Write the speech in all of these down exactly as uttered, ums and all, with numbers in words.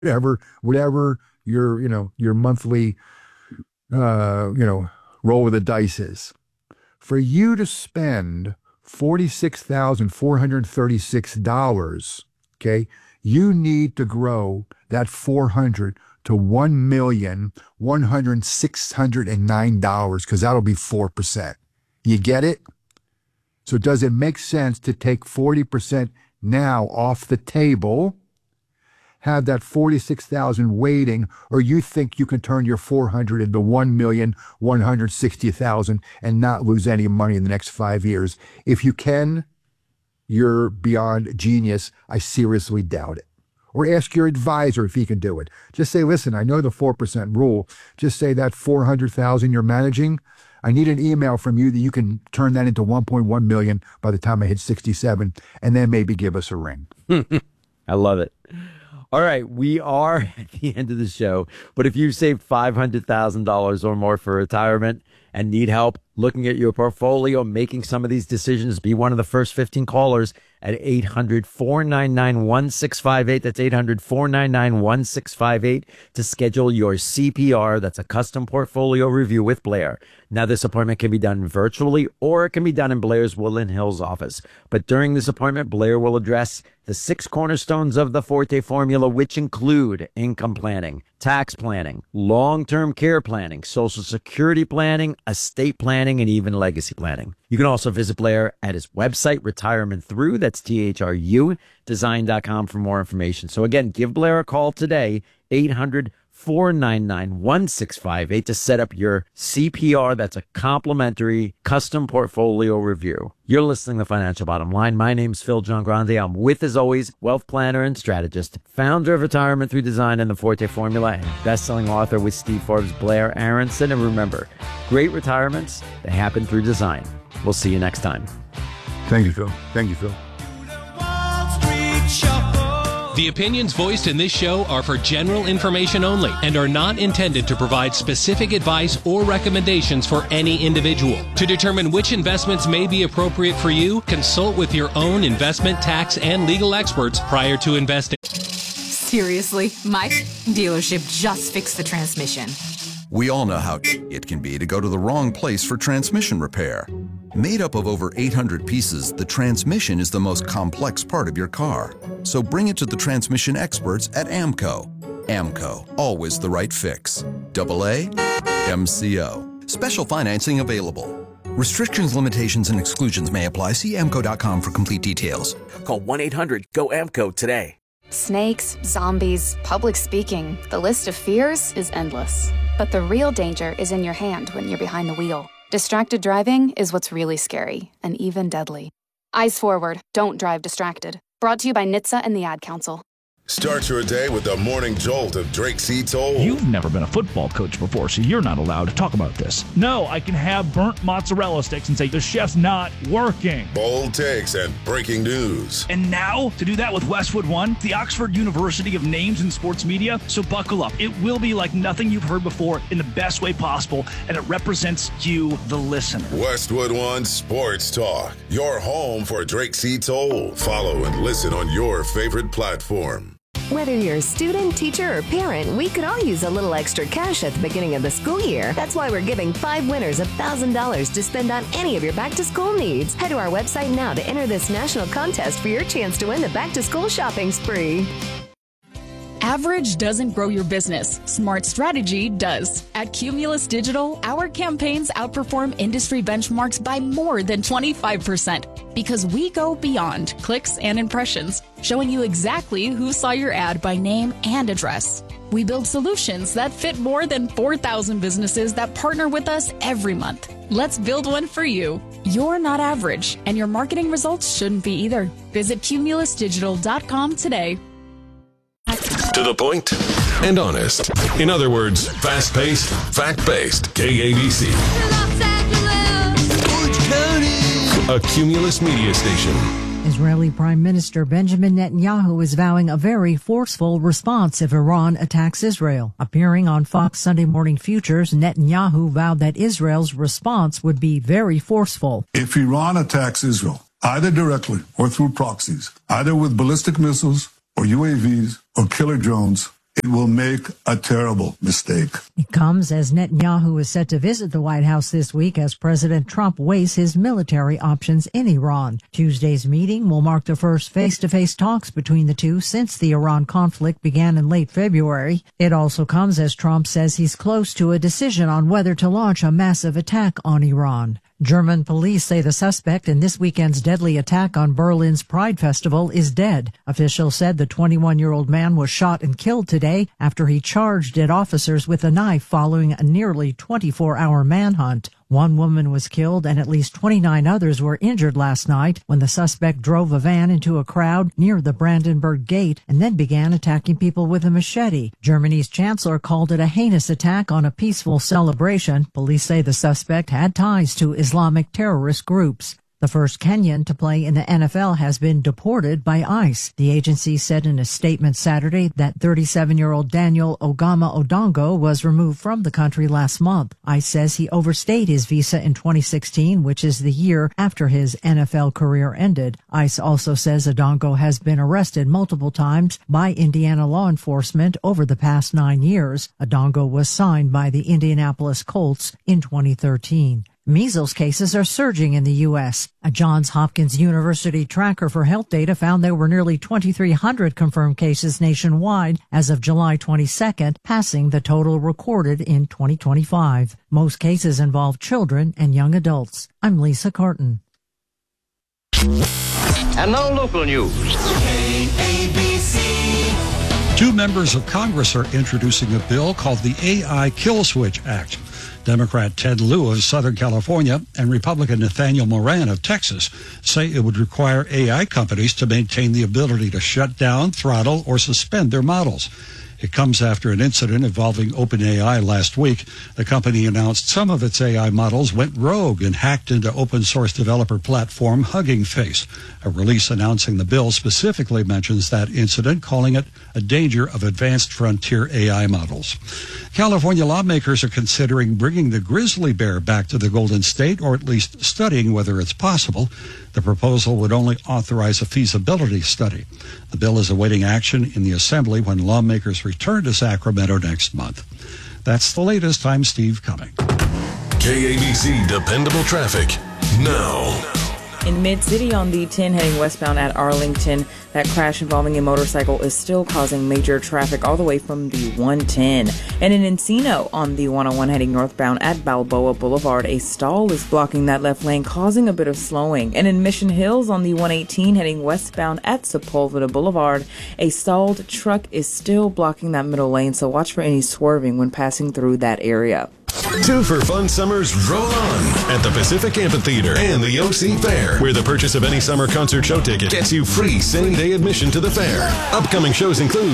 whatever, whatever your, you know, your monthly, uh, you know, roll of the dice is. For you to spend forty-six thousand four hundred thirty-six dollars, okay, you need to grow that four hundred to one million one hundred six hundred nine dollars, because that'll be four percent. You get it? So does it make sense to take forty percent now off the table, have that forty-six thousand waiting, or you think you can turn your four hundred into one million one hundred sixty thousand and not lose any money in the next five years? If you can, you're beyond genius. I seriously doubt it. Or ask your advisor if he can do it. Just say, listen, I know the four percent rule. Just say that four hundred thousand you're managing, I need an email from you that you can turn that into one point one million by the time I hit sixty-seven, and then maybe give us a ring. I love it. All right, we are at the end of the show, but if you've saved five hundred thousand dollars or more for retirement and need help looking at your portfolio, making some of these decisions, be one of the first fifteen callers at eight hundred four nine nine one six five eight. That's eight hundred four nine nine one six five eight to schedule your C P R. That's a custom portfolio review with Blair. Now, this appointment can be done virtually or it can be done in Blair's Woodland Hills office. But during this appointment, Blair will address the six cornerstones of the Forte formula, which include income planning, tax planning, long-term care planning, Social Security planning, estate planning, and even legacy planning. You can also visit Blair at his website, Retirement Through, that's T H R U, design dot com for more information. So again, give Blair a call today, eight hundred four nine nine one six five eight, to set up your C P R. That's a complimentary custom portfolio review. You're listening to Financial Bottom Line. My name's Phil John Grande. I'm with, as always, wealth planner and strategist, founder of Retirement Through Design and the Forte Formula, and best-selling author with Steve Forbes, Blair Aronson. And remember, great retirements, they happen through design. We'll see you next time. Thank you, Phil. Thank you, Phil. The opinions voiced in this show are for general information only and are not intended to provide specific advice or recommendations for any individual. To determine which investments may be appropriate for you, consult with your own investment, tax, and legal experts prior to investing. Seriously, my dealership just fixed the transmission. We all know how it can be to go to the wrong place for transmission repair. Made up of over eight hundred pieces, the transmission is the most complex part of your car. So bring it to the transmission experts at AMCO. AMCO, always the right fix. Double A, M C O. Special financing available. Restrictions, limitations, and exclusions may apply. See A M C O dot com for complete details. Call one eight hundred G O A M C O today. Snakes, zombies, public speaking. The list of fears is endless. But the real danger is in your hand when you're behind the wheel. Distracted driving is what's really scary and even deadly. Eyes forward. Don't drive distracted. Brought to you by N H T S A and the Ad Council. Start your day with the morning jolt of Drake C. Toll. You've never been a football coach before, so you're not allowed to talk about this. No, I can have burnt mozzarella sticks and say the chef's not working. Bold takes and breaking news. And now, to do that with Westwood One, the Oxford University of names in sports media. So buckle up. It will be like nothing you've heard before in the best way possible, and it represents you, the listener. Westwood One Sports Talk, your home for Drake C. Toll. Follow and listen on your favorite platform. Whether you're a student, teacher, or parent, we could all use a little extra cash at the beginning of the school year. That's why we're giving five winners one thousand dollars to spend on any of your back-to-school needs. Head to our website now to enter this national contest for your chance to win the back-to-school shopping spree. Average doesn't grow your business. Smart strategy does. At Cumulus Digital, our campaigns outperform industry benchmarks by more than twenty-five percent because we go beyond clicks and impressions, showing you exactly who saw your ad by name and address. We build solutions that fit more than four thousand businesses that partner with us every month. Let's build one for you. You're not average, and your marketing results shouldn't be either. Visit cumulus digital dot com today. To the point and honest. In other words, fast-paced, fact-based. K A B C. Los Angeles. Orange County. A Cumulus media station. Israeli Prime Minister Benjamin Netanyahu is vowing a very forceful response if Iran attacks Israel. Appearing on Fox Sunday Morning Futures, Netanyahu vowed that Israel's response would be very forceful. If Iran attacks Israel, either directly or through proxies, either with ballistic missiles or U A Vs or killer drones, it will make a terrible mistake. It comes as Netanyahu is set to visit the White House this week as President Trump weighs his military options in Iran. Tuesday's meeting will mark the first face-to-face talks between the two since the Iran conflict began in late February. It also comes as Trump says he's close to a decision on whether to launch a massive attack on Iran. German police say the suspect in this weekend's deadly attack on Berlin's Pride Festival is dead. Officials said the twenty-one-year-old man was shot and killed today after he charged at officers with a knife following a nearly twenty-four hour manhunt. One woman was killed and at least twenty-nine others were injured last night when the suspect drove a van into a crowd near the Brandenburg Gate and then began attacking people with a machete. Germany's chancellor called it a heinous attack on a peaceful celebration. Police say the suspect had ties to Islamic terrorist groups. The first Kenyan to play in the N F L has been deported by ICE. The agency said in a statement Saturday that thirty-seven-year-old Daniel Ogama Odongo was removed from the country last month. ICE says he overstayed his visa in twenty sixteen, which is the year after his N F L career ended. ICE also says Odongo has been arrested multiple times by Indiana law enforcement over the past nine years. Odongo was signed by the Indianapolis Colts in twenty thirteen. Measles cases are surging in the U S. A Johns Hopkins University tracker for health data found there were nearly twenty-three hundred confirmed cases nationwide as of July twenty-second, passing the total recorded in twenty twenty-five. Most cases involve children and young adults. I'm Lisa Carton. And now local news. K A B C. Two members of Congress are introducing a bill called the A I Kill Switch Act. Democrat Ted Lieu of Southern California and Republican Nathaniel Moran of Texas say it would require A I companies to maintain the ability to shut down, throttle, or suspend their models. It comes after an incident involving OpenAI last week. The company announced some of its A I models went rogue and hacked into open source developer platform Hugging Face. A release announcing the bill specifically mentions that incident, calling it a danger of advanced frontier A I models. California lawmakers are considering bringing the grizzly bear back to the Golden State, or at least studying whether it's possible. The proposal would only authorize a feasibility study. The bill is awaiting action in the Assembly when lawmakers return to Sacramento next month. That's the latest. I'm Steve Cumming. K A B C Dependable Traffic now. In Mid-City on the ten heading westbound at Arlington, that crash involving a motorcycle is still causing major traffic all the way from the one ten. And in Encino on the one oh one heading northbound at Balboa Boulevard, a stall is blocking that left lane, causing a bit of slowing. And in Mission Hills on the one eighteen heading westbound at Sepulveda Boulevard, a stalled truck is still blocking that middle lane, so watch for any swerving when passing through that area. Two for fun summers roll on at the Pacific Amphitheater and the O C Fair, where the purchase of any summer concert show ticket gets you free same-day admission to the fair. Upcoming shows include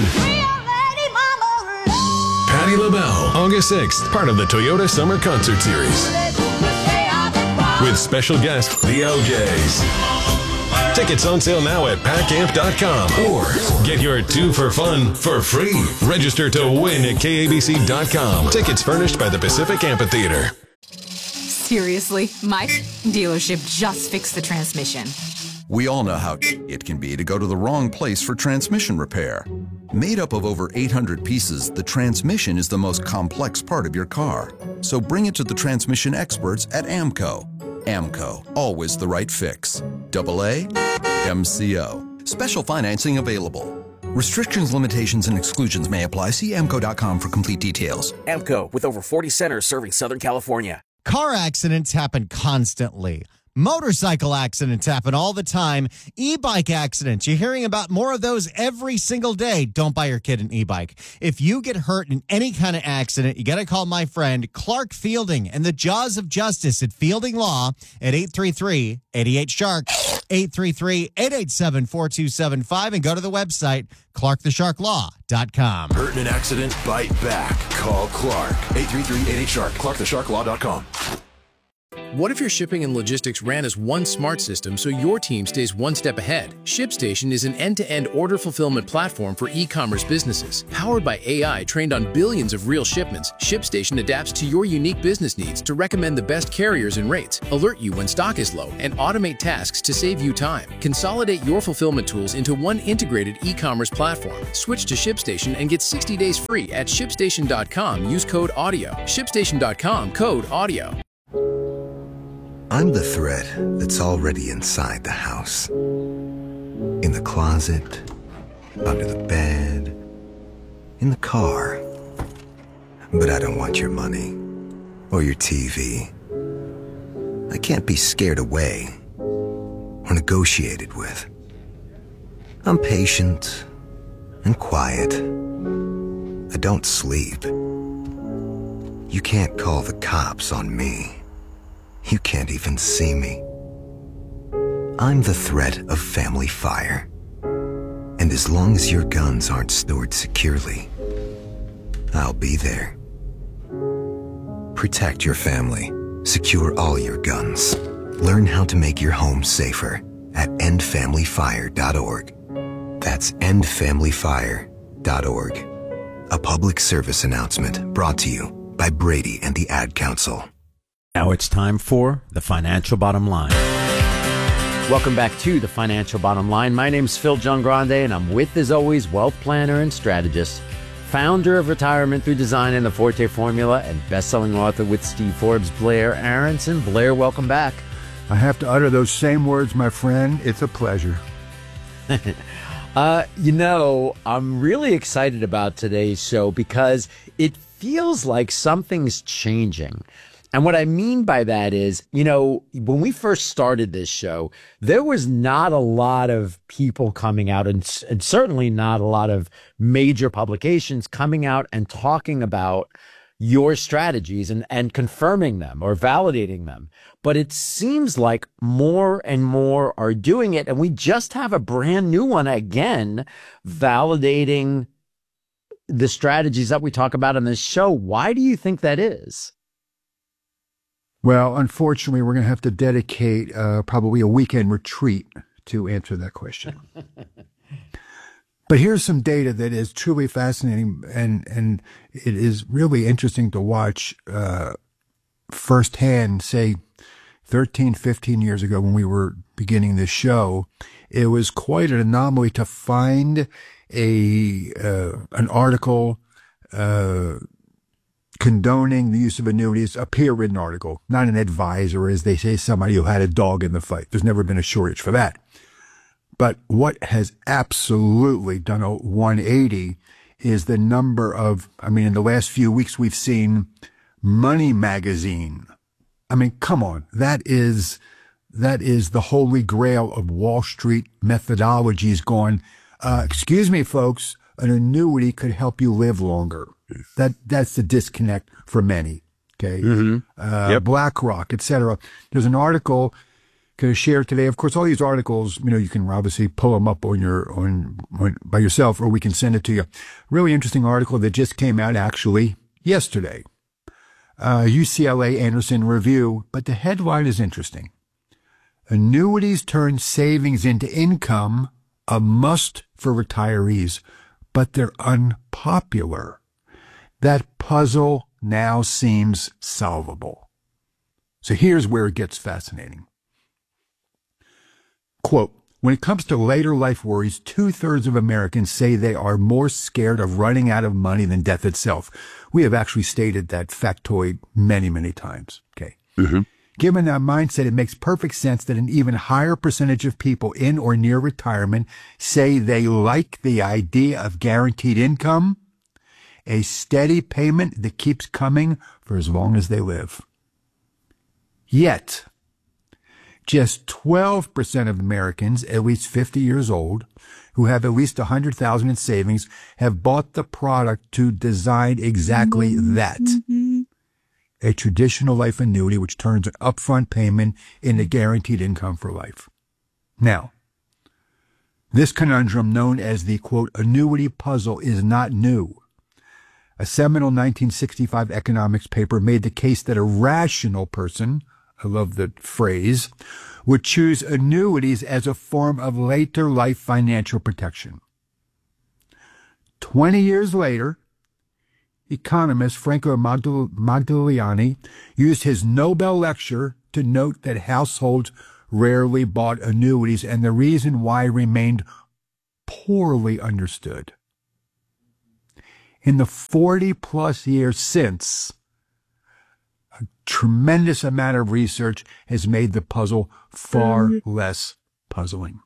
Patti LaBelle, August sixth, part of the Toyota Summer Concert Series, with special guest the L Js. Tickets on sale now at pack amp dot com, or get your two for fun for free. Register to win at K A B C dot com. Tickets furnished by the Pacific Amphitheater. Seriously, my dealership just fixed the transmission. We all know how it can be to go to the wrong place for transmission repair. Made up of over eight hundred pieces, the transmission is the most complex part of your car. So bring it to the transmission experts at AMCO. AMCO, always the right fix. Double A, M C O. Special financing available. Restrictions, limitations, and exclusions may apply. See amco dot com for complete details. AMCO, with over forty centers serving Southern California. Car accidents happen constantly. Motorcycle accidents happen all the time. E-bike accidents, you're hearing about more of those every single day. Don't buy your kid an e-bike. If you get hurt in any kind of accident, you got to call my friend Clark Fielding and the Jaws of Justice at Fielding Law at eight three three, eight eight, shark, eight three three, eight eight seven, four two seven five, and go to the website, clark the shark law dot com. Hurt in an accident? Bite back. Call Clark. eight three three, eight eight, shark, clark the shark law dot com. What if your shipping and logistics ran as one smart system so your team stays one step ahead? ShipStation is an end-to-end order fulfillment platform for e-commerce businesses. Powered by A I trained on billions of real shipments, ShipStation adapts to your unique business needs to recommend the best carriers and rates, alert you when stock is low, and automate tasks to save you time. Consolidate your fulfillment tools into one integrated e-commerce platform. Switch to ShipStation and get sixty days free at ShipStation dot com. Use code AUDIO. ShipStation dot com, code AUDIO. I'm the thread that's already inside the house. In the closet, under the bed, in the car. But I don't want your money or your T V. I can't be scared away or negotiated with. I'm patient and quiet. I don't sleep. You can't call the cops on me. You can't even see me. I'm the threat of family fire. And as long as your guns aren't stored securely, I'll be there. Protect your family. Secure all your guns. Learn how to make your home safer at end family fire dot org. That's end family fire dot org. A public service announcement brought to you by Brady and the Ad Council. Now it's time for The Financial Bottom Line. Welcome back to The Financial Bottom Line. My name's Phil Giangrande, and I'm with, as always, wealth planner and strategist, founder of Retirement Through Design and the Forte Formula, and best-selling author with Steve Forbes, Blair Aronson. Blair, welcome back. I have to utter those same words, my friend. It's a pleasure. uh, you know, I'm really excited about today's show because it feels like something's changing. And what I mean by that is, you know, when we first started this show, there was not a lot of people coming out and, and certainly not a lot of major publications coming out and talking about your strategies and, and confirming them or validating them. But it seems like more and more are doing it. And we just have a brand new one again, validating the strategies that we talk about on this show. Why do you think that is? Well, unfortunately, we're going to have to dedicate uh, probably a weekend retreat to answer that question. But here's some data that is truly fascinating, and, and it is really interesting to watch uh, firsthand, say, thirteen, fifteen years ago when we were beginning this show. It was quite an anomaly to find a uh, an article uh condoning the use of annuities, a peer-written article, not an advisor, as they say, somebody who had a dog in the fight. There's never been a shortage for that. But what has absolutely done a one eighty is the number of, I mean, in the last few weeks, we've seen Money Magazine. I mean, come on. That is, that is the holy grail of Wall Street methodologies going, uh, excuse me, folks, an annuity could help you live longer. That that's the disconnect for many. Okay, mm-hmm. uh, Yep. BlackRock, et cetera. There's an article going to share today. Of course, all these articles, you know, you can obviously pull them up on your on, on by yourself, or we can send it to you. Really interesting article that just came out actually yesterday. Uh, U C L A Anderson Review, but the headline is interesting. Annuities turn savings into income, a must for retirees, but they're unpopular. That puzzle now seems solvable. So here's where it gets fascinating. Quote, when it comes to later life worries, two-thirds of Americans say they are more scared of running out of money than death itself. We have actually stated that factoid many, many times. Okay. Mm-hmm. Given that mindset, it makes perfect sense that an even higher percentage of people in or near retirement say they like the idea of guaranteed income, a steady payment that keeps coming for as long as they live. Yet, just twelve percent of Americans, at least fifty years old, who have at least one hundred thousand dollars in savings, have bought the product to design exactly that. A traditional life annuity, which turns an upfront payment into guaranteed income for life. Now, this conundrum, known as the, quote, annuity puzzle, is not new. A seminal nineteen sixty-five economics paper made the case that a rational person, I love the phrase, would choose annuities as a form of later life financial protection. Twenty years later, economist Franco Magdal- Magdalani used his Nobel lecture to note that households rarely bought annuities, and the reason why remained poorly understood. In the forty-plus years since, a tremendous amount of research has made the puzzle far less puzzling.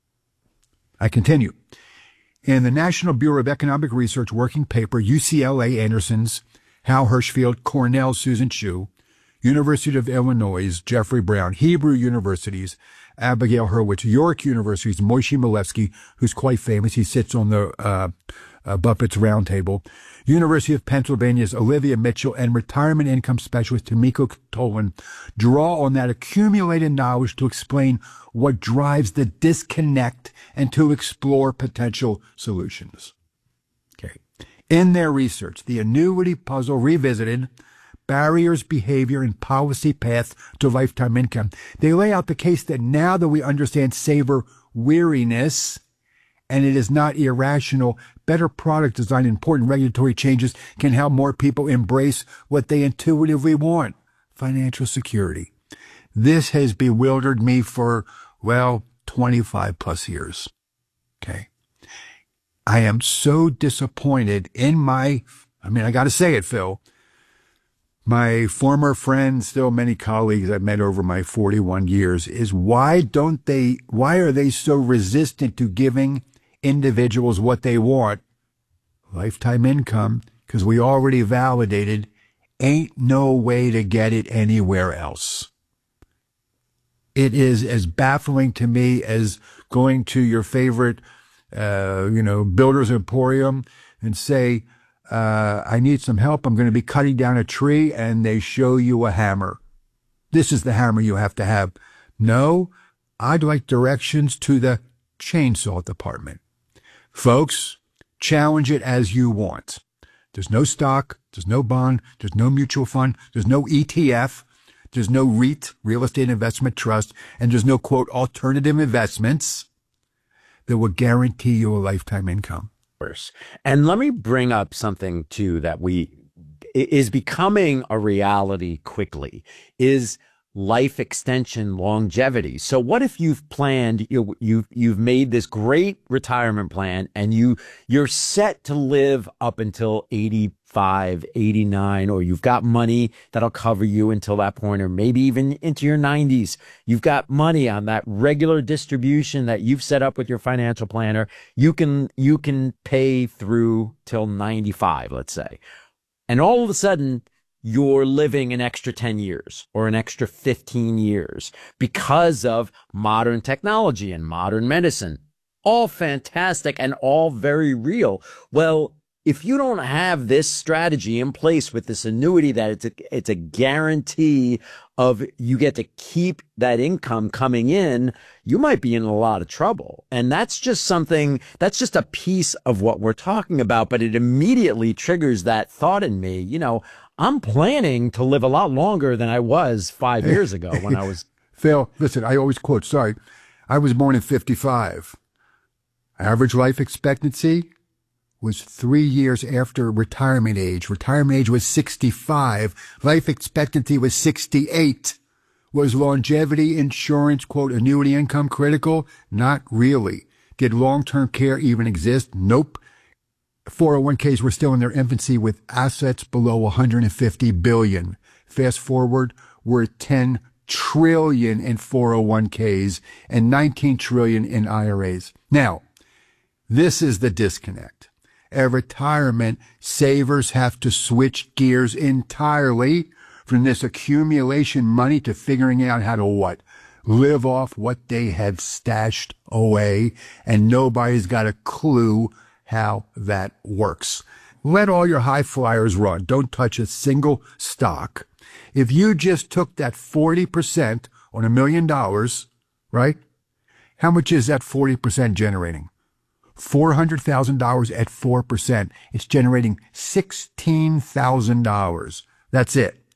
I continue. In the National Bureau of Economic Research working paper, U C L A Anderson's Hal Hirschfield, Cornell Susan Chu, University of Illinois' Jeffrey Brown, Hebrew University's Abigail Hurwitz, York University's Moshe Milevsky, who's quite famous. He sits on the uh, uh, Buffett's Roundtable. University of Pennsylvania's Olivia Mitchell and retirement income specialist Tomiko Tolan draw on that accumulated knowledge to explain what drives the disconnect and to explore potential solutions. Okay. In their research, the Annuity Puzzle Revisited, Barriers, Behavior, and Policy Path to Lifetime Income. They lay out the case that now that we understand saver weariness, and it is not irrational, better product design and important regulatory changes can help more people embrace what they intuitively want, financial security. This has bewildered me for, well, twenty-five plus years. Okay. I am so disappointed in my, I mean, I got to say it, Phil. My former friends, still many colleagues I've met over my forty-one years, is why don't they, why are they so resistant to giving individuals what they want? Lifetime income, because we already validated, ain't no way to get it anywhere else. It is as baffling to me as going to your favorite, uh, you know, builder's emporium and say, uh, I need some help. I'm going to be cutting down a tree, and they show you a hammer. This is the hammer you have to have. No, I'd like directions to the chainsaw department. Folks, challenge it as you want. There's no stock, there's no bond, there's no mutual fund, there's no E T F, there's no REIT, real estate investment trust, and there's no, quote, alternative investments that will guarantee you a lifetime income. And let me bring up something, too, that we is becoming a reality quickly, is life extension longevity. So what if you've planned, you, you've, you've made this great retirement plan and you, you're set to live up until eighty-five, eighty-nine, or you've got money that'll cover you until that point, or maybe even into your nineties. You've got money on that regular distribution that you've set up with your financial planner. You can, you can pay through till ninety-five, let's say. And all of a sudden, you're living an extra ten years or an extra fifteen years because of modern technology and modern medicine. All fantastic and all very real. Well, if you don't have this strategy in place with this annuity that it's a, it's a guarantee of you get to keep that income coming in, you might be in a lot of trouble. And that's just something, that's just a piece of what we're talking about, but it immediately triggers that thought in me. You know, I'm planning to live a lot longer than I was five years ago when I was. Phil, listen, I always quote, sorry, I was born in fifty-five. Average life expectancy was three years after retirement age. Retirement age was sixty-five. Life expectancy was sixty-eight. Was longevity insurance, quote, annuity income critical? Not really. Did long-term care even exist? Nope. four oh one k's were still in their infancy with assets below one hundred fifty billion dollars. Fast forward, we're ten trillion dollars in four oh one k's and nineteen trillion dollars in I R As. Now, this is the disconnect. At retirement, savers have to switch gears entirely from this accumulation money to figuring out how to what? Live off what they have stashed away, and nobody's got a clue how that works. Let all your high flyers run. Don't touch a single stock. If you just took that forty percent on a million dollars, right? How much is that forty percent generating? four hundred thousand dollars at four percent. It's generating sixteen thousand dollars. That's it.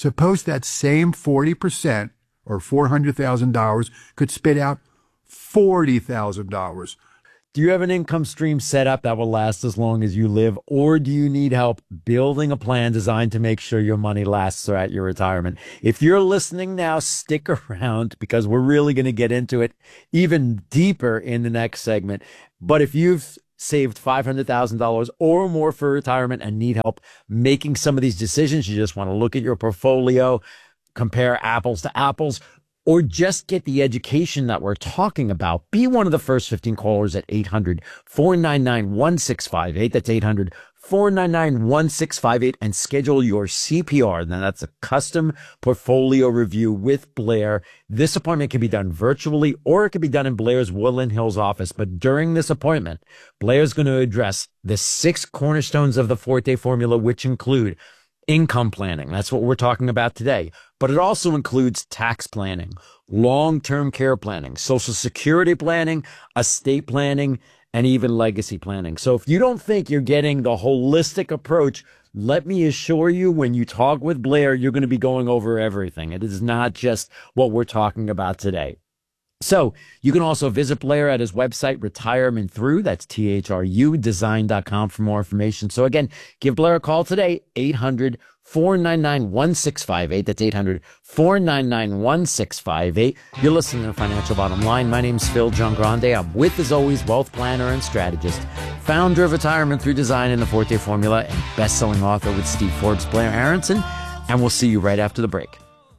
Suppose that same forty percent or four hundred thousand dollars could spit out forty thousand dollars. Do you have an income stream set up that will last as long as you live, or do you need help building a plan designed to make sure your money lasts throughout your retirement? If you're listening now, stick around because we're really going to get into it even deeper in the next segment. But if you've saved five hundred thousand dollars or more for retirement and need help making some of these decisions, you just want to look at your portfolio, compare apples to apples, or just get the education that we're talking about, be one of the first fifteen callers at eight hundred, four nine nine, one six five eight. That's eight hundred, four nine nine, one six five eight, and schedule your C P R. Now, that's a custom portfolio review with Blair. This appointment can be done virtually, or it can be done in Blair's Woodland Hills office. But during this appointment, Blair's going to address the six cornerstones of the Forte formula, which include income planning. That's what we're talking about today. But it also includes tax planning, long-term care planning, Social Security planning, estate planning, and even legacy planning. So if you don't think you're getting the holistic approach, let me assure you, when you talk with Blair, you're going to be going over everything. It is not just what we're talking about today. So you can also visit Blair at his website, Retirement Through. That's T H R U design dot com for more information. So again, give Blair a call today, eight hundred, four nine nine, one six five eight. That's eight hundred, four nine nine, one six five eight. You're listening to Financial Bottom Line. My name's Phil Giangrande. I'm with, as always, wealth planner and strategist, founder of Retirement Through Design and the Forte Formula, and best-selling author with Steve Forbes, Blair Aronson. And we'll see you right after the break.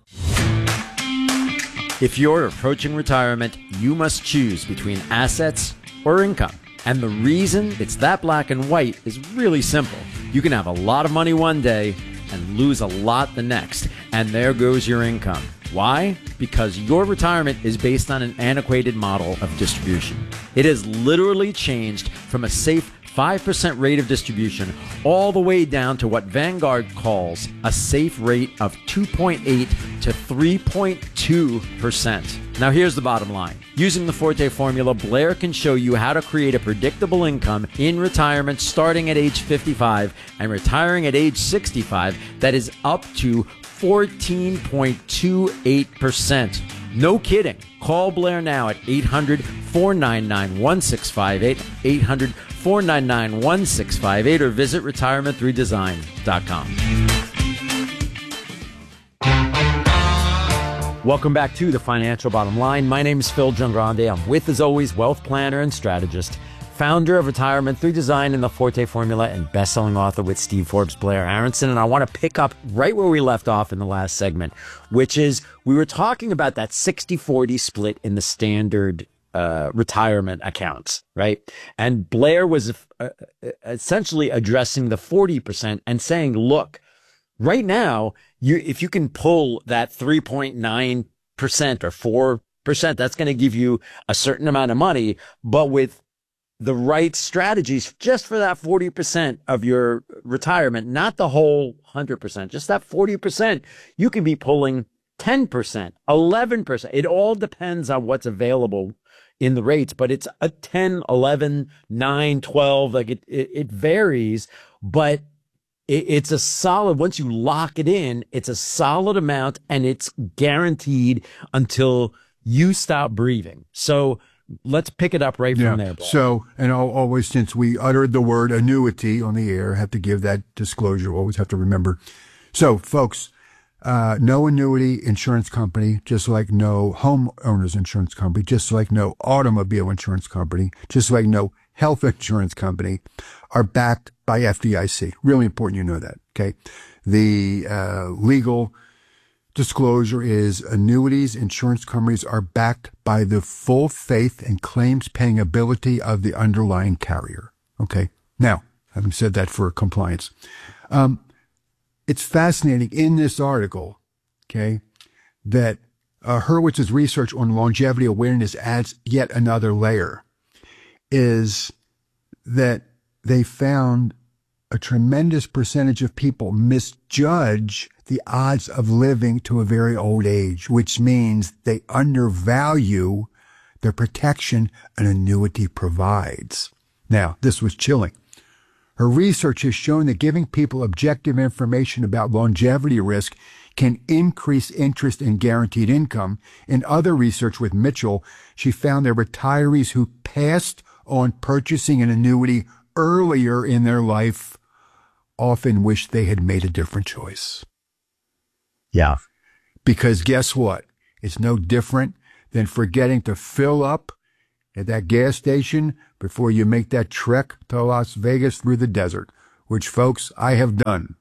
If you're approaching retirement, you must choose between assets or income. And the reason it's that black and white is really simple. You can have a lot of money one day and lose a lot the next. And there goes your income. Why? Because your retirement is based on an antiquated model of distribution. It has literally changed from a safe five percent rate of distribution all the way down to what Vanguard calls a safe rate of two point eight to three point two percent. Now here's the bottom line. Using the Forte formula, Blair can show you how to create a predictable income in retirement starting at age fifty-five and retiring at age sixty-five that is up to fourteen point two eight percent. No kidding. Call Blair now at eight hundred, four nine nine, one six five eight, eight hundred, four nine nine, one six five eight, or visit retirement through design dot com. Welcome back to the Financial Bottom Line. My name is Phil Giangrande. I'm with, as always, wealth planner and strategist, founder of Retirement Through Design and the Forte Formula, and best-selling author with Steve Forbes, Blair Aronson. And I want to pick up right where we left off in the last segment, which is we were talking about that sixty forty split in the standard uh, retirement accounts, right? And Blair was uh, essentially addressing the forty percent and saying, look, right now, you if you can pull that three point nine percent or four percent, that's going to give you a certain amount of money, but with the right strategies just for that forty percent of your retirement, not the whole one hundred percent, just that forty percent, you can be pulling ten percent, eleven percent. It all depends on what's available in the rates, but it's a ten, eleven, nine, twelve, like it, it, it varies, but it, it's a solid, once you lock it in, it's a solid amount and it's guaranteed until you stop breathing. So let's pick it up right yeah. from there, Paul. So, and I'll always, since we uttered the word annuity on the air, have to give that disclosure. Always have to remember. So, folks, uh, no annuity insurance company, just like no homeowners insurance company, just like no automobile insurance company, just like no health insurance company, are backed by F D I C. Really important you know that, okay? The uh, legal disclosure is annuities insurance companies are backed by the full faith and claims paying ability of the underlying carrier. Okay. Now, having said that for compliance, um, it's fascinating in this article, okay, that uh, Hurwitz's research on longevity awareness adds yet another layer, is that they found a tremendous percentage of people misjudge the odds of living to a very old age, which means they undervalue the protection an annuity provides. Now, this was chilling. Her research has shown that giving people objective information about longevity risk can increase interest and guaranteed income. In other research with Mitchell, she found that retirees who passed on purchasing an annuity earlier in their life often wish they had made a different choice. Yeah. Because guess what? It's no different than forgetting to fill up at that gas station before you make that trek to Las Vegas through the desert, which, folks, I have done.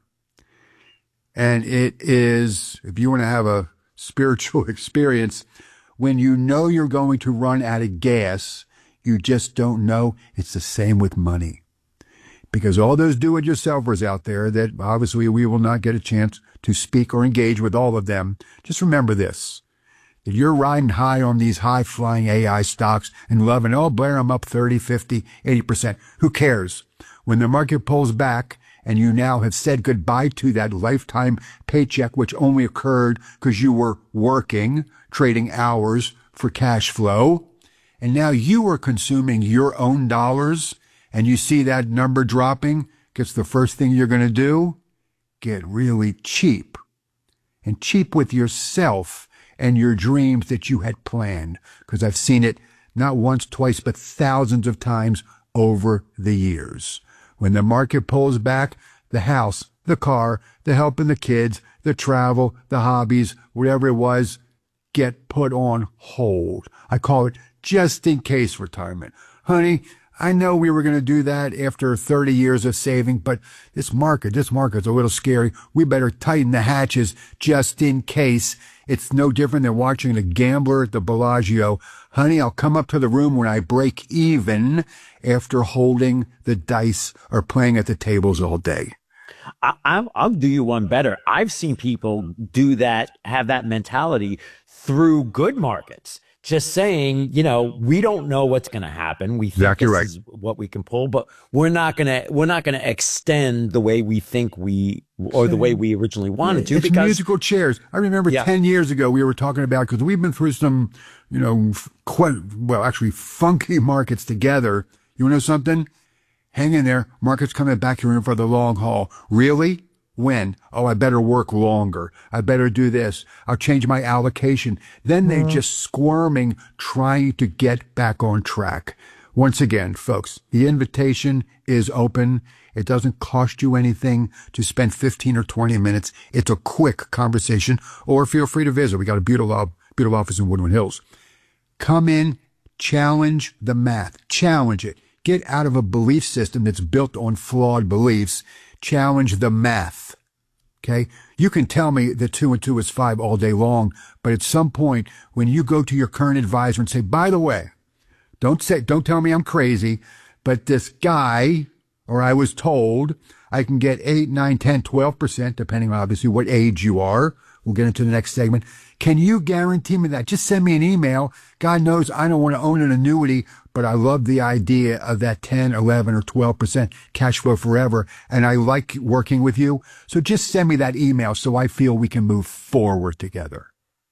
And it is, if you want to have a spiritual experience, when you know you're going to run out of gas, you just don't know. It's the same with money. Because all those do-it-yourselfers out there that obviously we will not get a chance to speak or engage with all of them, just remember this. If you're riding high on these high-flying A I stocks and loving, oh, Blair, I'm up thirty, fifty, eighty percent. Who cares? When the market pulls back and you now have said goodbye to that lifetime paycheck, which only occurred because you were working, trading hours for cash flow, and now you are consuming your own dollars, and you see that number dropping, guess the first thing you're going to do? Get really cheap. And cheap with yourself and your dreams that you had planned. Because I've seen it not once, twice, but thousands of times over the years. When the market pulls back, the house, the car, the helping the kids, the travel, the hobbies, whatever it was, get put on hold. I call it just in case retirement. Honey, I know we were going to do that after thirty years of saving, but this market, this market's a little scary. We better tighten the hatches just in case. It's no different than watching the gambler at the Bellagio. Honey, I'll come up to the room when I break even after holding the dice or playing at the tables all day. I, I'll, I'll do you one better. I've seen people do that, have that mentality through good markets. Just saying, you know, we don't know what's going to happen. We think exactly this right. is what we can pull, but we're not going to, we're not going to extend the way we think we, or the way we originally wanted to. It's because musical chairs. I remember yeah. ten years ago we were talking about, because we've been through some, you know, quite, well, actually funky markets together. You want to know something? Hang in there. Market's coming back here in for the long haul. Really? When? Oh, I better work longer. I better do this. I'll change my allocation. Then they're just squirming, trying to get back on track. Once again, folks, the invitation is open. It doesn't cost you anything to spend fifteen or twenty minutes. It's a quick conversation, or feel free to visit. We got a beautiful, beautiful office in Woodland Hills. Come in, challenge the math, challenge it. Get out of a belief system that's built on flawed beliefs. Challenge the math. Okay? You can tell me that two and two is five all day long, but at some point when you go to your current advisor and say, by the way, don't say, don't tell me I'm crazy, but this guy, or I was told I can get eight, nine, ten, twelve percent, depending on obviously what age you are. We'll get into the next segment. Can you guarantee me that? Just send me an email. God knows I don't want to own an annuity, but I love the idea of that ten, eleven, or twelve percent cash flow forever, and I like working with you. So just send me that email so I feel we can move forward together.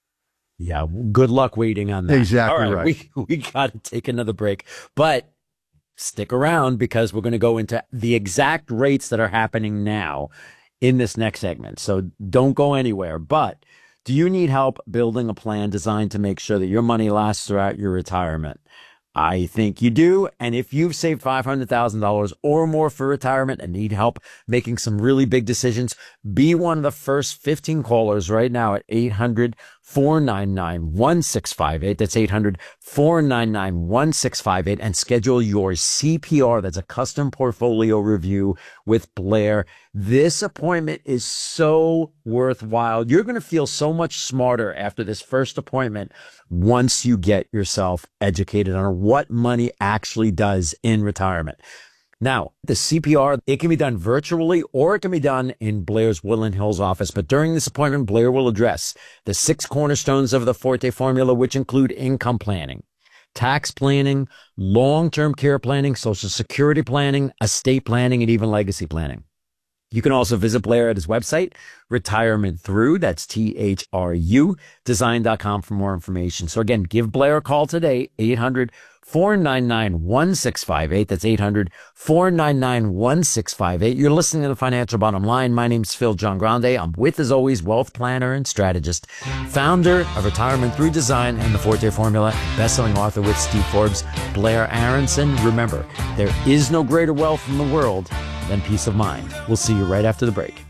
Yeah, good luck waiting on that. Exactly All right. We, we got to take another break, but stick around because we're going to go into the exact rates that are happening now in this next segment. So don't go anywhere. But do you need help building a plan designed to make sure that your money lasts throughout your retirement? I think you do. And if you've saved five hundred thousand dollars or more for retirement and need help making some really big decisions, be one of the first fifteen callers right now at eight hundred, four nine nine, one six five eight. That's eight hundred, four nine nine, one six five eight, and schedule your C P R. That's a custom portfolio review with Blair. This appointment is so worthwhile. You're going to feel so much smarter after this first appointment once you get yourself educated on what money actually does in retirement. Now, the C P R, it can be done virtually or it can be done in Blair's Woodland Hills office. But during this appointment, Blair will address the six cornerstones of the Forte formula, which include income planning, tax planning, long-term care planning, Social Security planning, estate planning, and even legacy planning. You can also visit Blair at his website, Retirement Through, that's T H R U, design dot com for more information. So again, give Blair a call today, eight hundred, four nine nine, one six five eight. That's eight hundred, four nine nine, one six five eight. You're listening to the Financial Bottom Line. My name's Phil John Grande. I'm with, as always, wealth planner and strategist, founder of Retirement Through Design and the Forte Formula, best-selling author with Steve Forbes, Blair Aronson. Remember, there is no greater wealth in the world than peace of mind. We'll see you right after the break.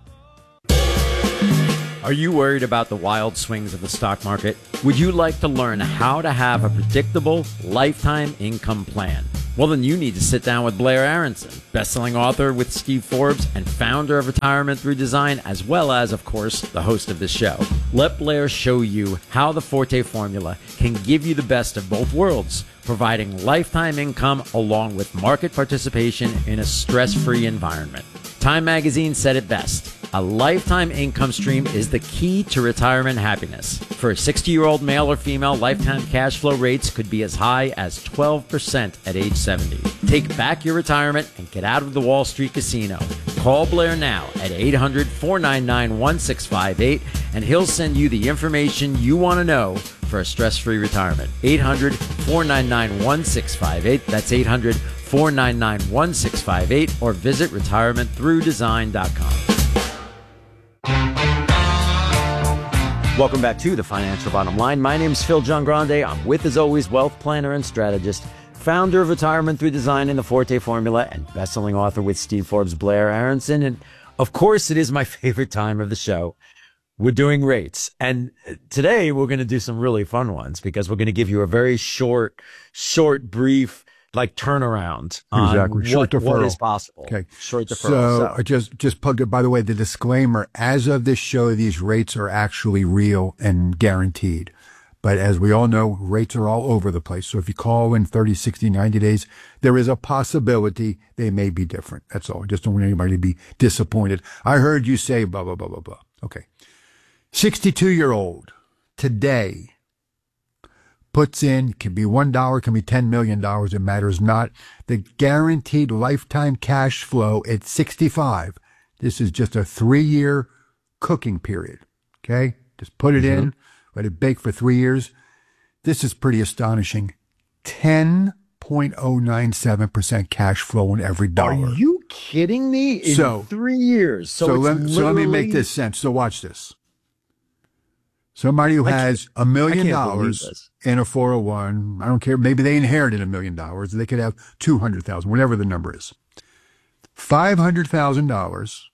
Are you worried about the wild swings of the stock market? Would you like to learn how to have a predictable lifetime income plan? Well, then you need to sit down with Blair Aronson, best-selling author with Steve Forbes and founder of Retirement Through Design, as well as, of course, the host of this show. Let Blair show you how the Forte Formula can give you the best of both worlds, providing lifetime income along with market participation in a stress-free environment. Time Magazine said it best. A lifetime income stream is the key to retirement happiness. For a sixty-year-old male or female, lifetime cash flow rates could be as high as twelve percent at age seventy. Take back your retirement and get out of the Wall Street casino. Call Blair now at eight hundred, four nine nine, one six five eight, and he'll send you the information you want to know for a stress-free retirement. eight hundred, four nine nine, one six five eight. That's eight hundred, four nine nine, one six five eight, or visit retirement through design dot com. Welcome back to the Financial Bottom Line. My name's Phil John Grande. I'm with, as always, wealth planner and strategist, founder of Retirement Through Design and the Forte Formula, and best-selling author with Steve Forbes, Blair Aronson. And of course, it is my favorite time of the show. We're doing rates. And today we're going to do some really fun ones because we're going to give you a very short, short, brief, like turnaround on exactly. Short what, deferral. what is possible. Okay. Short deferral. So, So, I just, just plugged it. By the way, the disclaimer, as of this show, these rates are actually real and guaranteed. But as we all know, rates are all over the place. So if you call in thirty, sixty, ninety days, there is a possibility they may be different. That's all. I just don't want anybody to be disappointed. I heard you say blah, blah, blah, blah, blah. Okay. sixty-two-year-old today puts in, can be one dollar, can be ten million dollars, it matters not, the guaranteed lifetime cash flow at sixty-five. This is just a three-year cooking period, okay? Just put it mm-hmm. in, let it bake for three years. This is pretty astonishing. ten point oh nine seven percent cash flow on every dollar. are you kidding me? In So- three years. So, So, it's let, so let me make literally- this sense. So watch this. Somebody who I has can't- a million I can't believe dollars this. in a four oh one, I don't care, maybe they inherited a million dollars, they could have two hundred thousand, whatever the number is. five hundred thousand dollars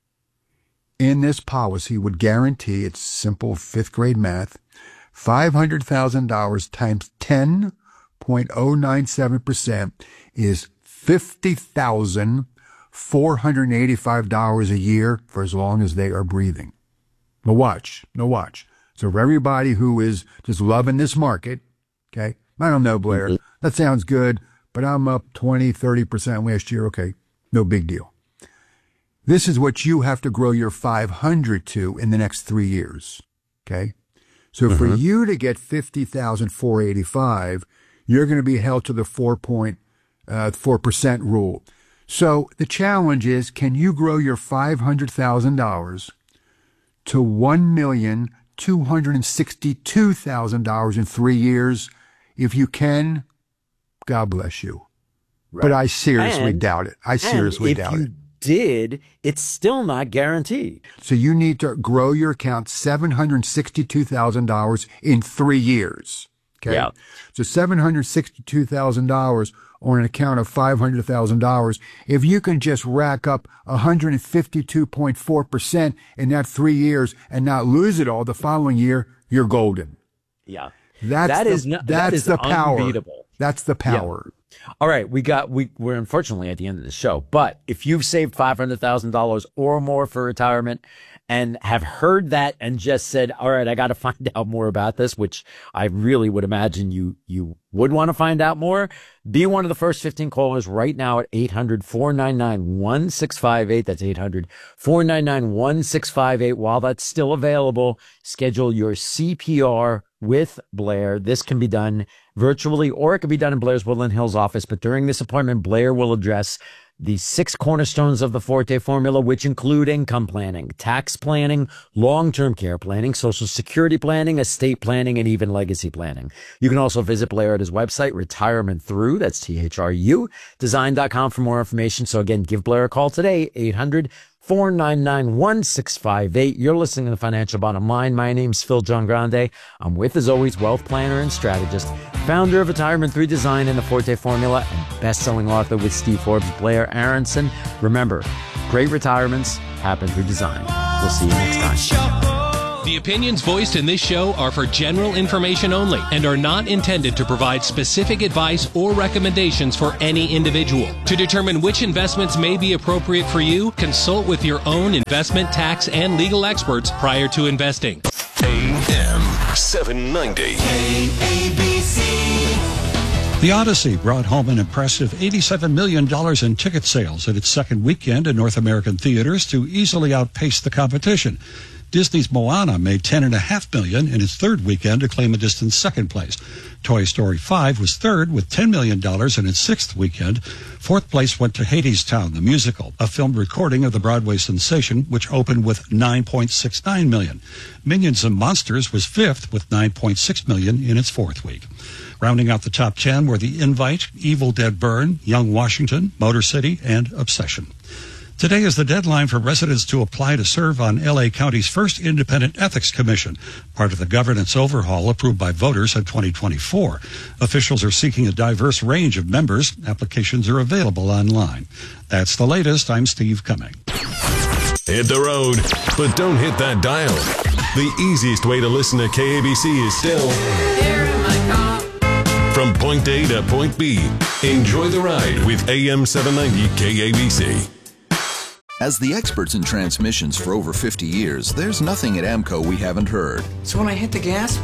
in this policy would guarantee, it's simple fifth grade math, five hundred thousand dollars times ten point oh nine seven percent is fifty thousand four hundred eighty-five dollars a year for as long as they are breathing. No watch, no watch. So for everybody who is just loving this market, okay, I don't know, Blair, mm-hmm. that sounds good, but I'm up twenty, thirty percent last year. Okay, no big deal. This is what you have to grow your five hundred to in the next three years, okay? So mm-hmm. for you to get fifty thousand four hundred eighty-five, you're going to be held to the four point four percent rule. So the challenge is, can you grow your five hundred thousand dollars to one million two hundred sixty-two thousand dollars in three years? If you can, God bless you. Right. But I seriously and, doubt it. I seriously and doubt if you it. Did, it's still not guaranteed. So you need to grow your account seven hundred sixty-two thousand dollars in three years. Okay. Yeah. So seven hundred sixty-two thousand dollars on an account of five hundred thousand dollars. If you can just rack up one hundred fifty-two point four percent in that three years and not lose it all the following year, you're golden. Yeah. That's that the, is no, that's that is the power. unbeatable. That's the power. Yeah. All right, we got we we're unfortunately at the end of the show, but if you've saved five hundred thousand dollars or more for retirement and have heard that and just said, all right, I got to find out more about this, which I really would imagine you you would want to find out more, be one of the first fifteen callers right now at eight hundred, four nine nine, one six five eight. That's eight hundred, four nine nine, one six five eight. While that's still available, schedule your C P R with Blair. This can be done virtually, or it can be done in Blair's Woodland Hills office. But during this appointment, Blair will address the six cornerstones of the Forte formula, which include income planning, tax planning, long-term care planning, social security planning, estate planning, and even legacy planning. You can also visit Blair at his website, Retirement Through, that's T H R U, design dot com for more information. So again, give Blair a call today, eight hundred, four nine nine, one six five eight. You're listening to The Financial Bottom Line. My name's Phil John Grande. I'm with, as always, wealth planner and strategist, founder of Retirement Through Design and the Forte Formula, and best-selling author with Steve Forbes, Blair Aronson. Remember, great retirements happen through design. We'll see you next time. The opinions voiced in this show are for general information only and are not intended to provide specific advice or recommendations for any individual. To determine which investments may be appropriate for you, consult with your own investment, tax, and legal experts prior to investing. A M seven ninety. K A B C. The Odyssey brought home an impressive eighty-seven million dollars in ticket sales at its second weekend in North American theaters to easily outpace the competition. Disney's Moana made ten point five million dollars in its third weekend to claim a distant second place. Toy Story five was third with ten million dollars in its sixth weekend. Fourth place went to Hadestown, the musical, a filmed recording of the Broadway sensation, which opened with nine point six nine million dollars. Minions and Monsters was fifth with nine point six million dollars in its fourth week. Rounding out the top ten were The Invite, Evil Dead Burn, Young Washington, Motor City, and Obsession. Today is the deadline for residents to apply to serve on L A County's first independent ethics commission, part of the governance overhaul approved by voters in twenty twenty-four. Officials are seeking a diverse range of members. Applications are available online. That's the latest. I'm Steve Cumming. Hit the road, but don't hit that dial. The easiest way to listen to K A B C is still here in my car. From point A to point B. Enjoy the ride with A M seven ninety K A B C. As the experts in transmissions for over fifty years, there's nothing at AMCO we haven't heard. So when I hit the gas,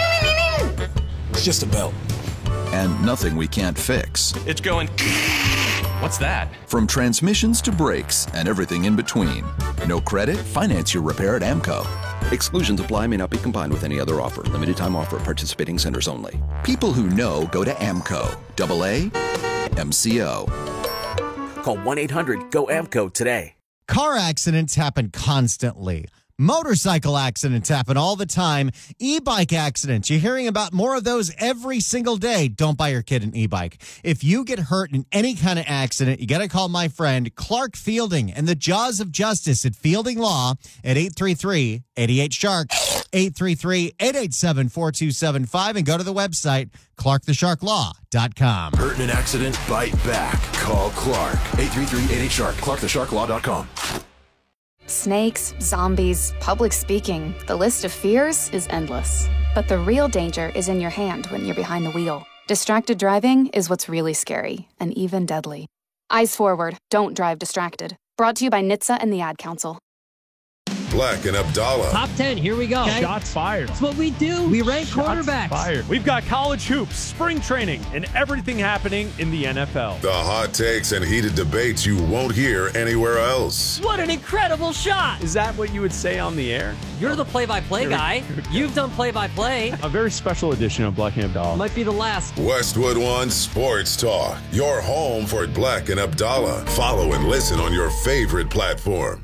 it's just a belt. And nothing we can't fix. It's going, what's that? From transmissions to brakes and everything in between. No credit? Finance your repair at AMCO. Exclusions apply, may not be combined with any other offer. Limited time offer at participating centers only. People who know go to AMCO. Double A M C O. Call one eight hundred G O A M C O today. Car accidents happen constantly. Motorcycle accidents happen all the time. E-bike accidents. You're hearing about more of those every single day. Don't buy your kid an e-bike. If you get hurt in any kind of accident, you got to call my friend Clark Fielding and the Jaws of Justice at Fielding Law at eight three three, eight eight, shark, eight three three, eight eight seven, four two seven five, and go to the website, clark the shark law dot com. Hurt in an accident? Bite back. Call Clark. eight three three, eight eight, shark, clark the shark law dot com. Snakes, zombies, public speaking, the list of fears is endless. But the real danger is in your hand when you're behind the wheel. Distracted driving is what's really scary and even deadly. Eyes forward, don't drive distracted. Brought to you by N H T S A and the Ad Council. Black and Abdallah. Top ten, here we go. Okay. Shots fired. That's what we do. We rank Shots quarterbacks. Fired. We've got college hoops, spring training, and everything happening in the N F L. The hot takes and heated debates you won't hear anywhere else. What an incredible shot. Is that what you would say on the air? You're the play-by-play guy. You've done play-by-play. A very special edition of Black and Abdallah. Might be the last. Westwood One Sports Talk. Your home for Black and Abdallah. Follow and listen on your favorite platform.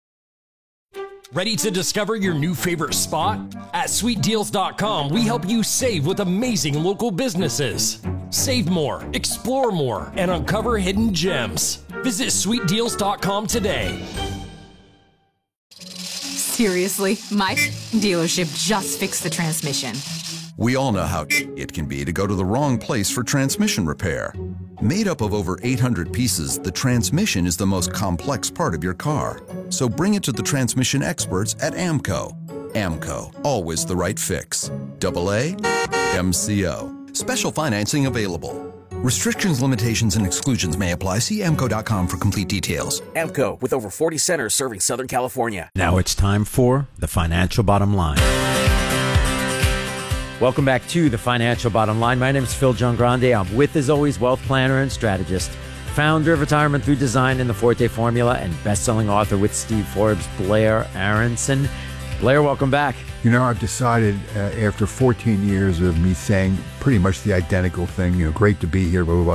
Ready to discover your new favorite spot? At sweet deals dot com, we help you save with amazing local businesses. Save more, explore more, and uncover hidden gems. Visit sweet deals dot com today. Seriously, my dealership just fixed the transmission. We all know how it can be to go to the wrong place for transmission repair. Made up of over eight hundred pieces, the transmission is the most complex part of your car. So bring it to the transmission experts at AMCO. AMCO, always the right fix. Double A M C O. Special financing available. Restrictions, limitations, and exclusions may apply. See A M C O dot com for complete details. A M C O, with over forty centers serving Southern California. Now it's time for The Financial Bottom Line. Welcome back to The Financial Bottom Line. My name is Phil John Grande. I'm with, as always, wealth planner and strategist, founder of Retirement Through Design and the Forte Formula, and best-selling author with Steve Forbes, Blair Aronson. Blair, welcome back. You know, I've decided uh, after fourteen years of me saying pretty much the identical thing, you know, great to be here, blah, blah, blah.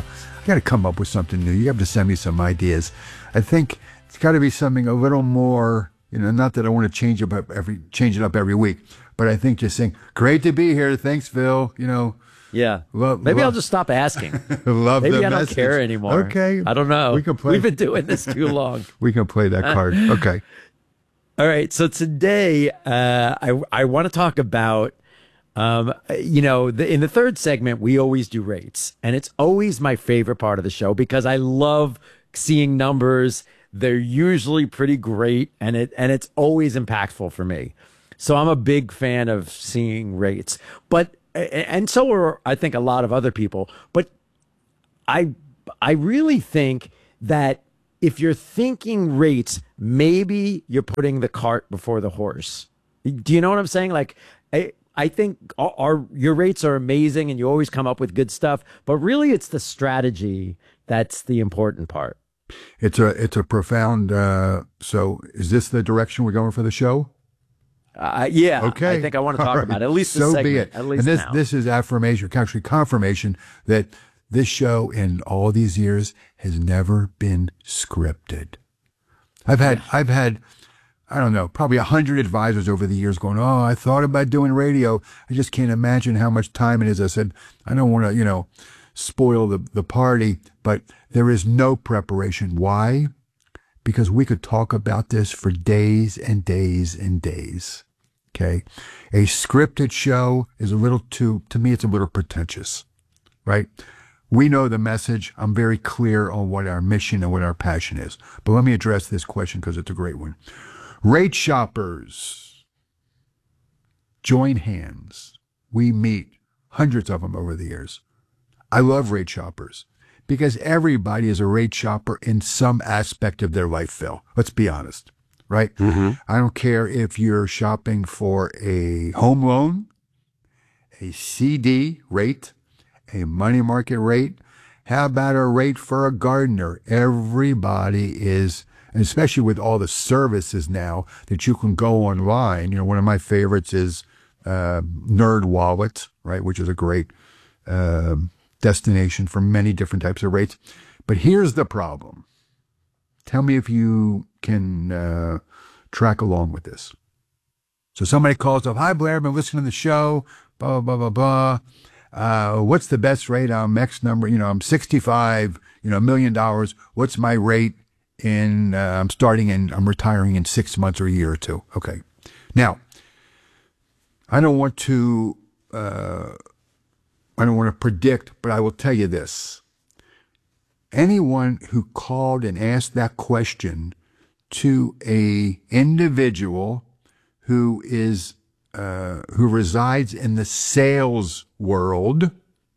You got to come up with something new. You have to send me some ideas. I think it's got to be something a little more, you know, not that I want to change it up every, change it up every week, but I think just saying, great to be here. Thanks, Phil. You know. Yeah. Love, Maybe love, I'll just stop asking. love Maybe the I don't message. care anymore. Okay. I don't know. We can play. We've been doing this too long. We can play that card. Okay. All right. So today, uh, I, I want to talk about, um, you know, the, in the third segment, we always do rates. And it's always my favorite part of the show because I love seeing numbers. They're usually pretty great. And it and it's always impactful for me. So I'm a big fan of seeing rates. But and so are, I think, a lot of other people. But I I really think that if you're thinking rates, maybe you're putting the cart before the horse. Do you know what I'm saying? Like, I, I think our, our your rates are amazing and you always come up with good stuff. But really, it's the strategy that's the important part. It's a it's a profound. Uh, so is this the direction we're going for the show? Uh, yeah. Okay. I think I want to talk All about it. At right. least this so segment, be it. At least and this now. this is affirmation, actually confirmation that this show in all these years has never been scripted. I've had yeah. I've had I don't know, probably a hundred advisors over the years going, oh, I thought about doing radio. I just can't imagine how much time it is. I said, I don't want to, you know, spoil the, the party, but there is no preparation. Why? Because we could talk about this for days and days and days. Okay. A scripted show is a little too, to me, it's a little pretentious, right? We know the message. I'm very clear on what our mission and what our passion is. But let me address this question because it's a great one. Rate shoppers, join hands. We meet hundreds of them over the years. I love rate shoppers because everybody is a rate shopper in some aspect of their life, Phil. Let's be honest, right? Mm-hmm. I don't care if you're shopping for a home loan, a C D rate, a money market rate. How about a rate for a gardener? Everybody is, especially with all the services now that you can go online. You know, one of my favorites is uh, NerdWallet, right, which is a great uh, destination for many different types of rates. But here's the problem. Tell me if you can uh, track along with this. So somebody calls up, hi, Blair, I've been listening to the show, blah, blah, blah, blah. Uh, what's the best rate on X number? You know, I'm sixty-five, you know, a million dollars. What's my rate in, uh, I'm starting in, I'm retiring in six months or a year or two. Okay. Now, I don't want to, uh, I don't want to predict, but I will tell you this. Anyone who called and asked that question to a individual who is Uh, who resides in the sales world